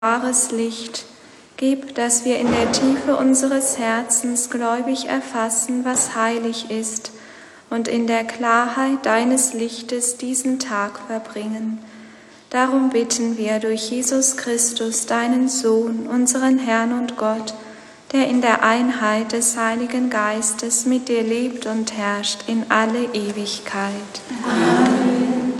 wahres Licht. Gib, dass wir in der Tiefe unseres Herzens gläubig erfassen, was heilig ist, und in der Klarheit deines Lichtes diesen Tag verbringen. Darum bitten wir durch Jesus Christus, deinen Sohn, unseren Herrn und Gott, der in der Einheit des Heiligen Geistes mit dir lebt und herrscht in alle Ewigkeit. Amen.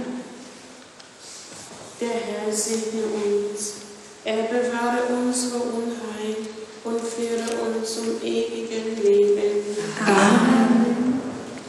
Der Herr segne uns. Er bewahre uns vor Unheil und führe uns zum ewigen Leben. Amen.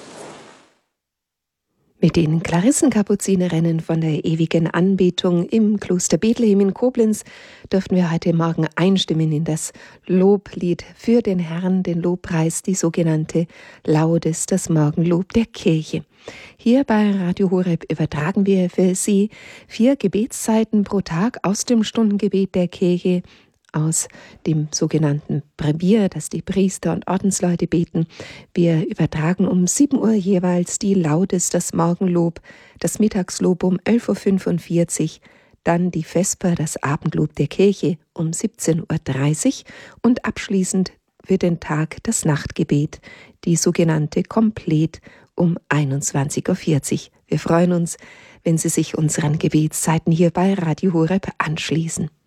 Mit den Klarissenkapuzinerinnen von der ewigen Anbetung im Kloster Bethlehem in Koblenz dürften wir heute Morgen einstimmen in das Loblied für den Herrn, den Lobpreis, die sogenannte Laudes, das Morgenlob der Kirche. Hier bei Radio Horeb übertragen wir für Sie 4 Gebetszeiten pro Tag aus dem Stundengebet der Kirche, aus dem sogenannten Brevier, das die Priester und Ordensleute beten. Wir übertragen um 7 Uhr jeweils die Laudes, das Morgenlob, das Mittagslob um 11.45 Uhr, dann die Vesper, das Abendlob der Kirche um 17.30 Uhr und abschließend für den Tag das Nachtgebet, die sogenannte Komplet um 21.40 Uhr. Wir freuen uns, wenn Sie sich unseren Gebetszeiten hier bei Radio Horeb anschließen.